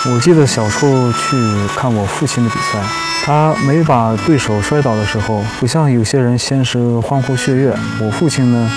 我记得小时候去看我父亲的比赛，他每把对手摔倒的时候，不像有些人先是欢呼雀跃，我父亲呢